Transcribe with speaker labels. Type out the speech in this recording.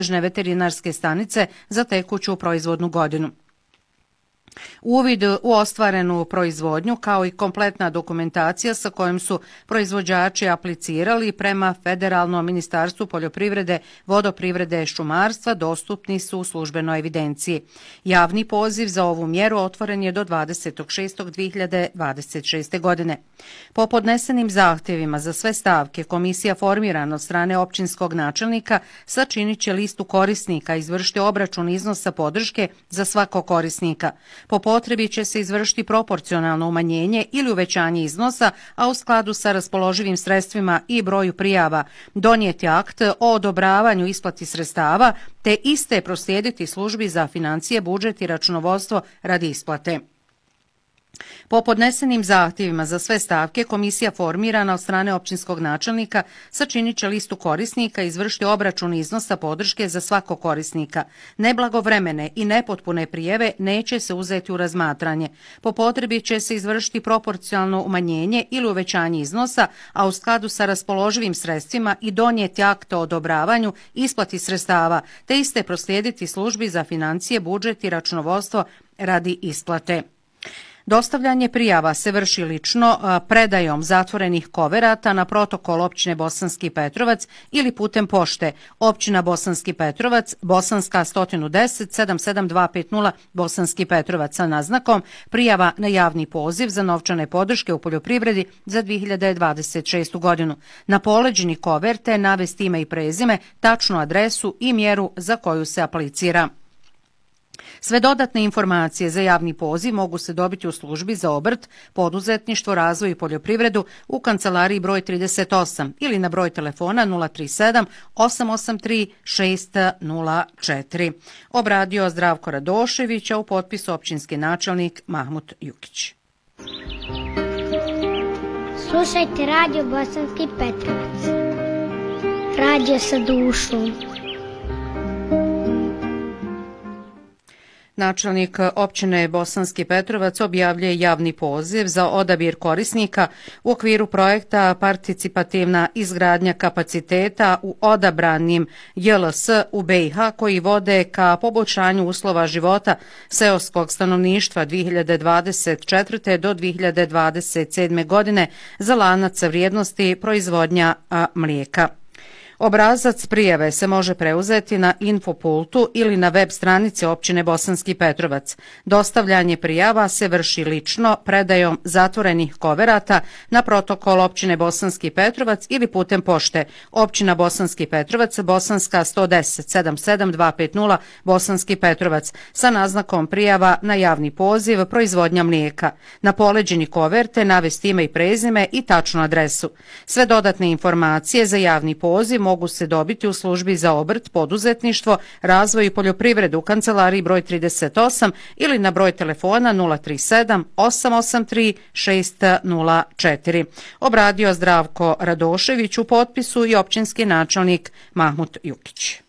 Speaker 1: veterinarske stanice za tekuću proizvodnu godinu. Uvid u ostvarenu proizvodnju kao i kompletna dokumentacija sa kojom su proizvođači aplicirali prema Federalnom ministarstvu poljoprivrede, vodoprivrede i šumarstva dostupni su u službenoj evidenciji. Javni poziv za ovu mjeru otvoren je do 20.6.2026. godine. Po podnesenim zahtjevima za sve stavke komisija formirana od strane općinskog načelnika sačinit će listu korisnika i izvršiti obračun iznosa podrške za svakog korisnika. Po potrebi će se izvršiti proporcionalno umanjenje ili uvećanje iznosa, a u skladu sa raspoloživim sredstvima i broju prijava donijeti akt o odobravanju isplati sredstava, te iste proslijediti službi za financije, budžet i računovodstvo radi isplate. Po podnesenim zahtjevima za sve stavke komisija formirana od strane općinskog načelnika sačinit će listu korisnika i izvršiti obračun iznosa podrške za svakog korisnika. Neblagovremene i nepotpune prijeve neće se uzeti u razmatranje. Po potrebi će se izvršiti proporcionalno umanjenje ili uvećanje iznosa, a u skladu sa raspoloživim sredstvima i donijeti akt o odobravanju isplati sredstava, te iste proslijediti službi za financije, budžet i računovodstvo radi isplate. Dostavljanje prijava se vrši lično predajom zatvorenih koverata na protokol općine Bosanski Petrovac ili putem pošte općina Bosanski Petrovac, Bosanska 110 77250 Bosanski Petrovac sa naznakom prijava na javni poziv za novčane podrške u poljoprivredi za 2026. godinu. Na poleđini koverte navesti ime i prezime, tačnu adresu i mjeru za koju se aplicira. Sve dodatne informacije za javni poziv mogu se dobiti u službi za obrt, poduzetništvo, razvoj i poljoprivredu u kancelariji broj 38 ili na broj telefona 037 883 604. Obradio Zdravko Radošević, a u potpisu općinski načelnik Mahmut Jukić.
Speaker 2: Slušajte radio Bosanski Petrovac. Radio sa dušom.
Speaker 1: Načelnik općine Bosanski Petrovac objavljuje javni poziv za odabir korisnika u okviru projekta Participativna izgradnja kapaciteta u odabranim JLS u BiH koji vode ka poboljšanju uslova života seoskog stanovništva 2024. do 2027. godine za lanac vrijednosti proizvodnja mlijeka. Obrazac prijave se može preuzeti na infopultu ili na web stranici općine Bosanski Petrovac. Dostavljanje prijava se vrši lično predajom zatvorenih koverata na protokol općine Bosanski Petrovac ili putem pošte općina Bosanski Petrovac, Bosanska 110 77250 Bosanski Petrovac sa naznakom prijava na javni poziv proizvodnja mlijeka. Na poleđini koverte navesti ime i prezime i tačnu adresu. Sve dodatne informacije za javni poziv mogu se dobiti u službi za obrt, poduzetništvo, razvoj i poljoprivredu u kancelariji broj 38 ili na broj telefona 037 883 604. Obradio Zdravko Radošević, u potpisu i općinski načelnik Mahmut Jukić.